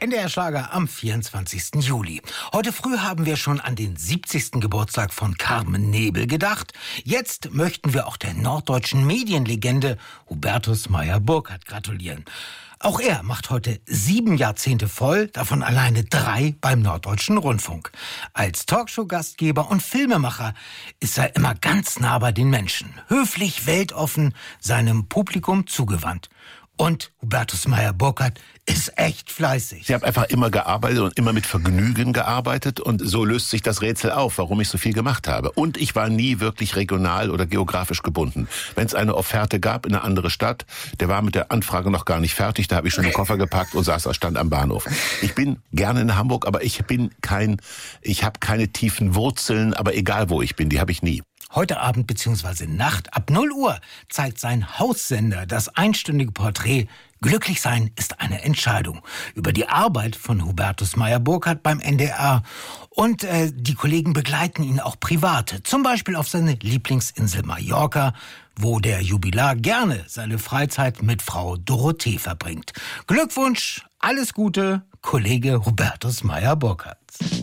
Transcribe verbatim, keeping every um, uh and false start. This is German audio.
N D R-Schlager am vierundzwanzigsten Juli. Heute früh haben wir schon an den siebzigsten Geburtstag von Carmen Nebel gedacht. Jetzt möchten wir auch der norddeutschen Medienlegende Hubertus Meyer-Burkhardt gratulieren. Auch er macht heute sieben Jahrzehnte voll, davon alleine drei beim Norddeutschen Rundfunk. Als Talkshow-Gastgeber und Filmemacher ist er immer ganz nah bei den Menschen. Höflich, weltoffen, seinem Publikum zugewandt. Und Hubertus Meyer-Burkhardt ist echt fleißig. Ich habe einfach immer gearbeitet und immer mit Vergnügen gearbeitet und so löst sich das Rätsel auf, warum ich so viel gemacht habe. Und ich war nie wirklich regional oder geografisch gebunden. Wenn es eine Offerte gab in eine andere Stadt, der war mit der Anfrage noch gar nicht fertig, da habe ich schon den Koffer gepackt und saß, stand am Bahnhof. Ich bin gerne in Hamburg, aber ich bin kein, ich habe keine tiefen Wurzeln, aber egal wo ich bin, die habe ich nie. Heute Abend bzw. Nacht ab null Uhr zeigt sein Haussender das einstündige Porträt Glücklich sein ist eine Entscheidung über die Arbeit von Hubertus Meyer-Burkhardt beim N D R. Und äh, die Kollegen begleiten ihn auch privat, zum Beispiel auf seine Lieblingsinsel Mallorca, wo der Jubilar gerne seine Freizeit mit Frau Dorothee verbringt. Glückwunsch, alles Gute, Kollege Hubertus Meyer-Burkhardt.